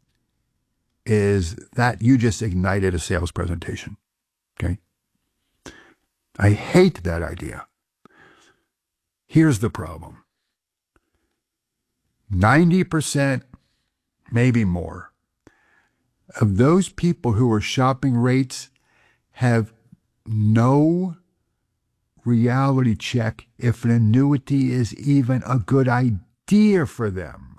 is that you just ignited a sales presentation. Okay. I hate that idea. Here's the problem. ninety percent, maybe more, of those people who are shopping rates have no reality check if an annuity is even a good idea for them.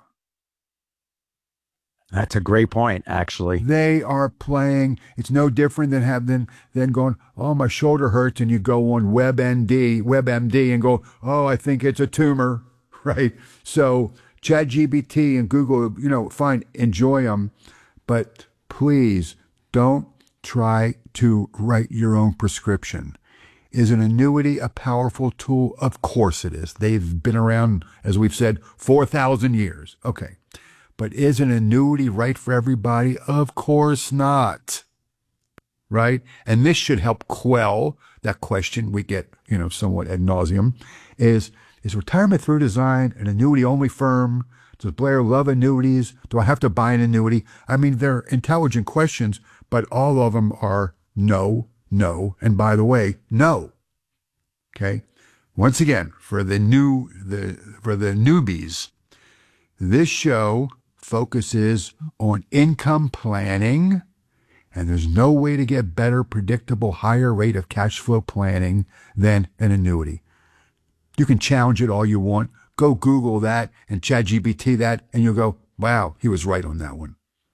That's a great point, actually. They are playing. It's no different than have than, than going, oh, my shoulder hurts, and you go on WebMD, WebMD and go, oh, I think it's a tumor, right? So ChatGPT and Google, you know, fine, enjoy them, but please don't try to write your own prescription. Is an annuity a powerful tool? Of course it is. They've been around, as we've said, four thousand years. Okay. But is an annuity right for everybody? Of course not. Right? And this should help quell that question we get, you know, somewhat ad nauseum. Is, is Retirement Through Design an annuity-only firm? Does Blair love annuities? Do I have to buy an annuity? I mean, they're intelligent questions, but all of them are no. No, and by the way, no. Okay. Once again, for the new the for the newbies, this show focuses on income planning, and there's no way to get better, predictable, higher rate of cash flow planning than an annuity. You can challenge it all you want. Go Google that and ChatGPT that, and you'll go, wow, he was right on that one.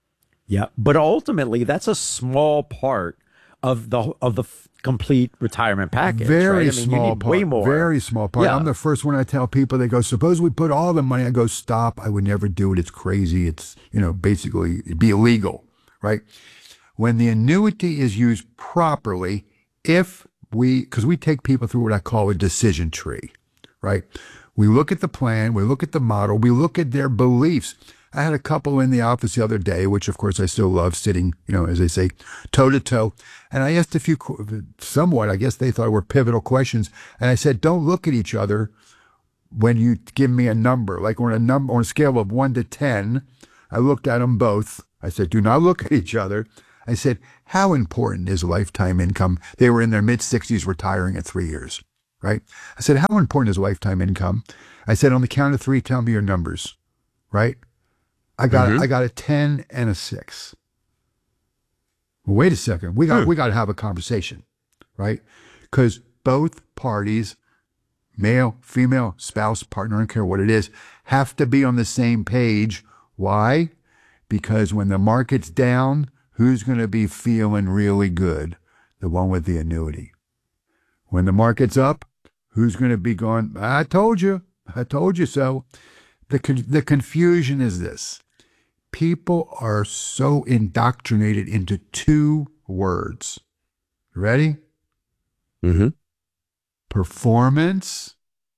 Yeah, but ultimately, that's a small part of the of the f- complete retirement package. Very right? I mean, small you need part. Way more. Very small part. Yeah. I'm the first one I tell people. They go, "Suppose we put all the money." I go, "Stop! I would never do it. It's crazy. It's you know basically it'd be illegal, right?" When the annuity is used properly, if we because we take people through what I call a decision tree, right? We look at the plan, we look at the model, we look at their beliefs. I had a couple in the office the other day, which of course I still love, sitting, you know, as they say, toe to toe. And I asked a few, somewhat, I guess they thought were pivotal questions. And I said, don't look at each other when you give me a number. Like on a number, on a scale of one to ten, I looked at them both. I said, do not look at each other. I said, how important is lifetime income? They were in their mid sixties, retiring at three years, right? I said, how important is lifetime income? I said, on the count of three, tell me your numbers, right? I got Mm-hmm. I got a ten and a six. Well, wait a second. We got Hmm. we got to have a conversation, right? Because both parties, male, female, spouse, partner, I don't care what it is, have to be on the same page. Why? Because when the market's down, who's going to be feeling really good? The one with the annuity. When the market's up, who's going to be going, I told you, I told you so. The con- the confusion is this. People are so indoctrinated into two words. Ready? Mm-hmm. Performance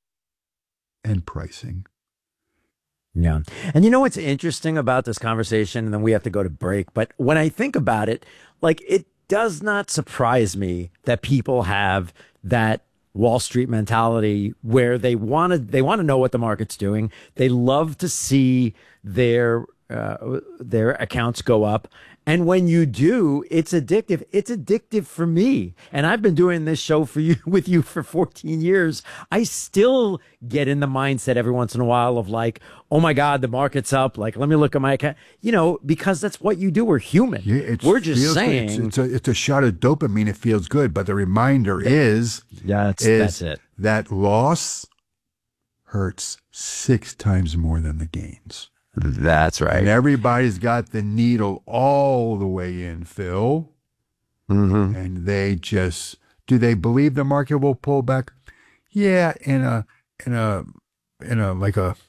and pricing. Yeah. And you know what's interesting about this conversation, and then we have to go to break, but when I think about it, like it does not surprise me that people have that Wall Street mentality where they want to they want to know what the market's doing. They love to see their uh, their accounts go up. And when you do, it's addictive. It's addictive for me. And I've been doing this show for you with you for fourteen years. I still get in the mindset every once in a while of like, oh my God, the market's up. Like, let me look at my account. You know, because that's what you do. We're human. Yeah, it We're just feels good. saying. It's, it's, a, it's a shot of dopamine. It feels good. But the reminder is, yeah, that's, is that's it. that loss hurts six times more than the gains. That's right. And everybody's got the needle all the way in, Phil. Mm-hmm. And they just, do they believe the market will pull back? Yeah, in a, in a, in a, like a,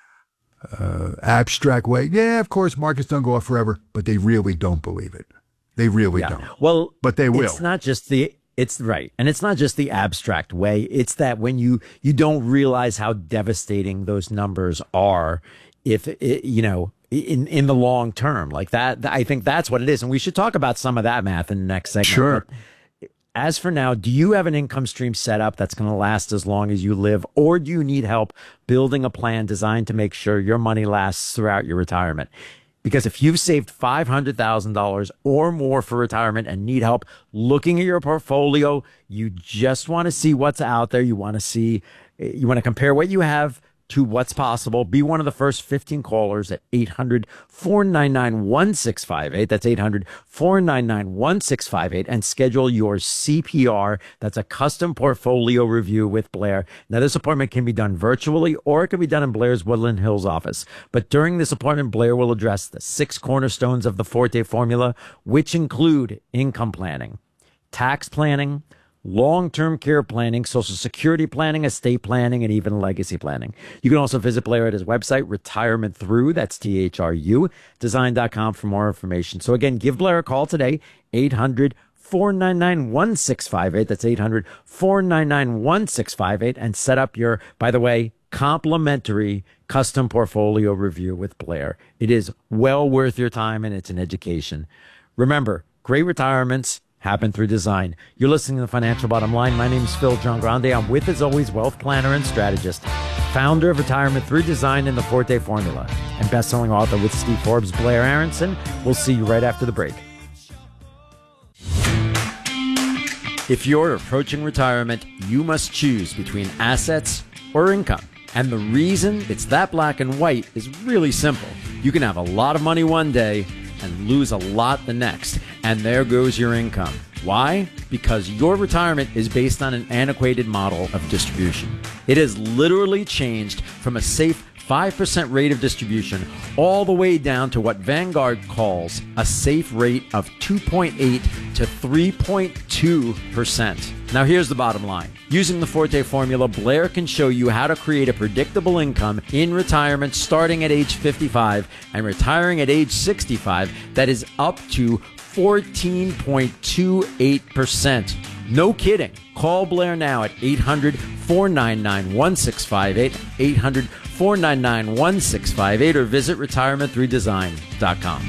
uh, abstract way. Yeah, of course, markets don't go up forever, but they really don't believe it. They really Yeah. don't. Well, but they will. It's not just the it's right. And it's not just the abstract way. It's that when you you don't realize how devastating those numbers are if it, you know, in in the long term. Like that, I think that's what it is. And we should talk about some of that math in the next segment. Sure. But as for now, do you have an income stream set up that's going to last as long as you live, or do you need help building a plan designed to make sure your money lasts throughout your retirement? Because if you've saved five hundred thousand dollars or more for retirement and need help looking at your portfolio, you just want to see what's out there. You want to see, you want to compare what you have to what's possible. Be one of the first fifteen callers at eight hundred, four nine nine, one six five eight. That's eight hundred, four nine nine, one six five eight, and schedule your C P R. That's a custom portfolio review with Blair. Now, this appointment can be done virtually or it can be done in Blair's Woodland Hills office. But during this appointment, Blair will address the six cornerstones of the Forte formula, which include income planning, tax planning, long-term care planning, social security planning, estate planning, and even legacy planning. You can also visit Blair at his website, Retirement Through, that's T H R U, design dot com for more information. So again, give Blair a call today, eight hundred, four nine nine, one six five eight. That's eight hundred, four nine nine, one six five eight, and set up your, by the way, complimentary custom portfolio review with Blair. It is well worth your time, and it's an education. Remember, great retirements happen through design. You're listening to The Financial Bottom Line. My name is Phil Giangrande. I'm with, as always, wealth planner and strategist, founder of Retirement Through Design and the Forte Formula, and best-selling author with Steve Forbes, Blair Aronson. We'll see you right after the break. If you're approaching retirement, you must choose between assets or income. And the reason it's that black and white is really simple. You can have a lot of money one day and lose a lot the next. And there goes your income. Why? Because your retirement is based on an antiquated model of distribution. It has literally changed from a safe five percent rate of distribution all the way down to what Vanguard calls a safe rate of two point eight to three point two percent. Now here's the bottom line. Using the Forte formula, Blair can show you how to create a predictable income in retirement starting at age fifty-five and retiring at age sixty-five that is up to fourteen point two eight percent. No kidding. Call Blair now at eight hundred, four nine nine, one six five eight, eight hundred, four nine nine, one six five eight, or visit retirement through design dot com.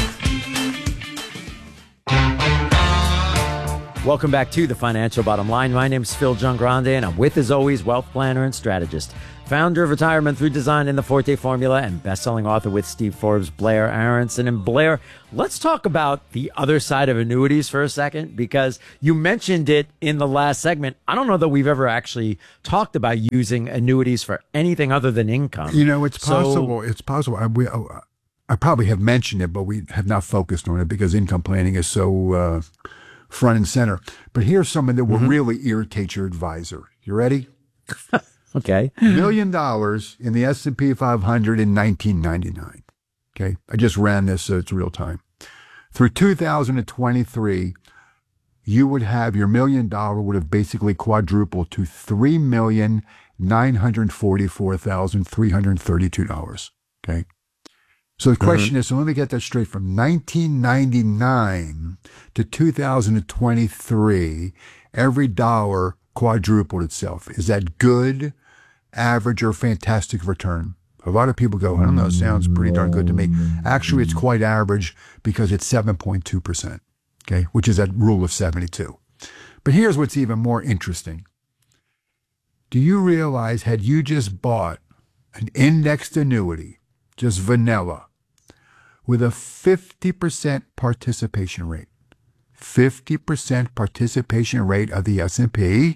Welcome back to The Financial Bottom Line. My name is Phil Giangrande, and I'm with, as always, wealth planner and strategist, founder of Retirement Through Design and the Forte Formula, and best-selling author with Steve Forbes, Blair Aronson. And Blair, let's talk about the other side of annuities for a second, because you mentioned it in the last segment. I don't know that we've ever actually talked about using annuities for anything other than income. You know, it's So- possible. It's possible. I, we, I probably have mentioned it, but we have not focused on it because income planning is so uh, front and center. But here's something that will Mm-hmm. really irritate your advisor. You ready? Okay. Million dollars in the S and P five hundred in nineteen ninety-nine. Okay. I just ran this, so it's real time. Through two thousand twenty-three, you would have your million dollar would have basically quadrupled to three million nine hundred forty-four thousand three hundred thirty-two dollars. Okay. So the question is, so let me get that straight. From nineteen ninety-nine to two thousand twenty-three, every dollar quadrupled itself. Is that good, average, or fantastic return? A lot of people go, I don't know, it sounds pretty darn good to me. Actually, it's quite average because it's seven point two percent, okay, which is that rule of seventy-two. But here's what's even more interesting. Do you realize, had you just bought an indexed annuity, just vanilla, with a fifty percent participation rate, fifty percent participation rate of the S and P,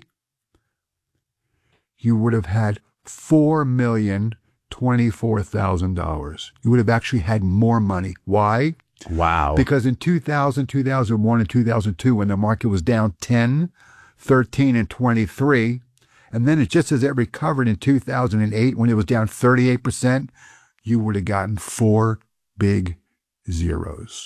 you would have had four million twenty-four thousand dollars. You would have actually had more money. Why? Wow. Because in two thousand, two thousand one, and two thousand two, when the market was down ten, thirteen, and twenty-three, and then it just as it recovered in two thousand eight when it was down thirty-eight percent, you would have gotten four big zeros.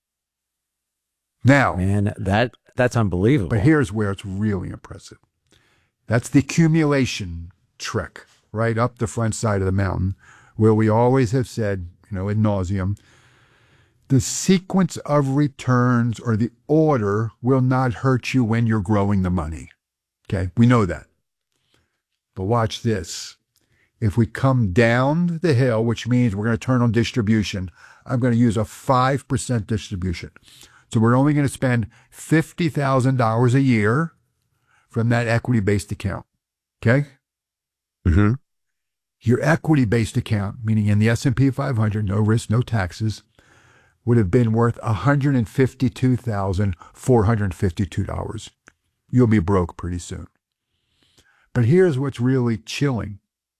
Now, Man, that that's unbelievable. but here's where it's really impressive. That's the accumulation trick, right up the front side of the mountain, where we always have said, you know, ad nauseum, the sequence of returns or the order will not hurt you when you're growing the money. Okay, we know that. But watch this. If we come down the hill, which means we're going to turn on distribution, I'm going to use a five percent distribution. So we're only going to spend fifty thousand dollars a year from that equity-based account. Okay? Mm-hmm. Your equity-based account, meaning in the S and P five hundred, no risk, no taxes, would have been worth one hundred fifty-two thousand four hundred fifty-two dollars. You'll be broke pretty soon. But here's what's really chilling.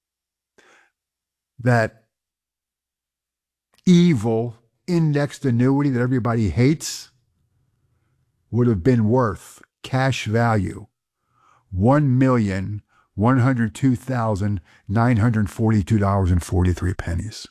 That evil indexed annuity that everybody hates would have been worth cash value one million one hundred two thousand nine hundred forty-two dollars and forty-three pennies.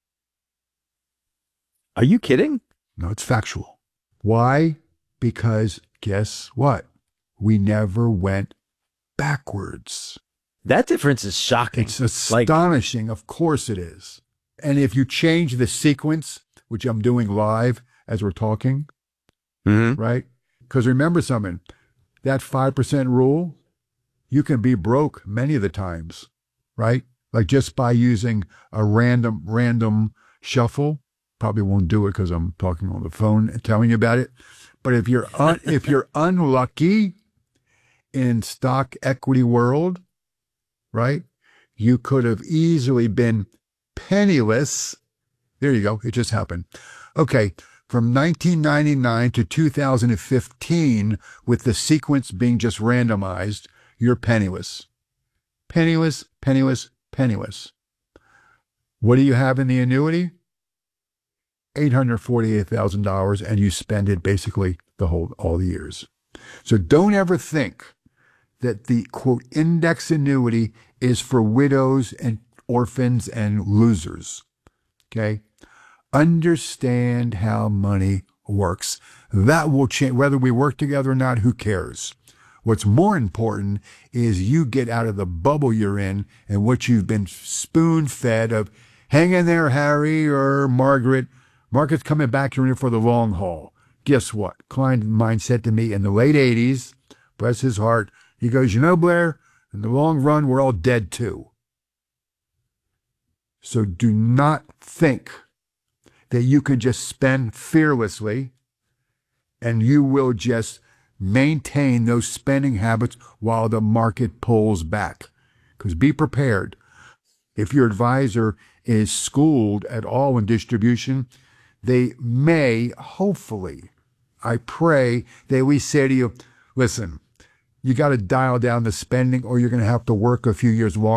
Are you kidding? No, it's factual. Why? Because guess what? We never went backwards. That difference is shocking. It's astonishing. Of course it is. And if you change the sequence, which I'm doing live as we're talking, Mm-hmm. right? Because remember something, that five percent rule, you can be broke many of the times, right? Like just by using a random, random shuffle. Probably won't do it because I'm talking on the phone and telling you about it. But if you're un- if you're unlucky in stock equity world, right? You could have easily been penniless. There you go. It just happened. Okay. From nineteen ninety-nine to two thousand fifteen, with the sequence being just randomized, you're penniless. Penniless, penniless, penniless. What do you have in the annuity? eight hundred forty-eight thousand dollars, and you spend it basically the whole, all the years. So don't ever think that the, quote, index annuity is for widows and orphans and losers. Okay? Understand how money works. That will change. Whether we work together or not, who cares? What's more important is you get out of the bubble you're in and what you've been spoon-fed of, hang in there, Harry or Margaret. Margaret's coming back here for the long haul. Guess what? Klein Mind said to me in the late eighties, bless his heart, he goes, you know, Blair, in the long run, we're all dead too. So do not think that you can just spend fearlessly and you will just maintain those spending habits while the market pulls back. Because be prepared. If your advisor is schooled at all in distribution, they may, hopefully, I pray, they always say to you, listen, you got to dial down the spending or you're going to have to work a few years longer.